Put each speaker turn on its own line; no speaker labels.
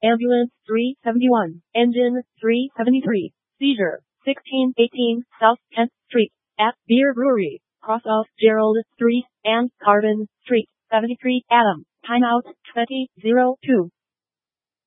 Ambulance 371. Engine 373. Seizure 1618 South 10th Street. At Beer Brewery. Cross of Gerald Street and Carbon Street. 73 Adam. Timeout 2002.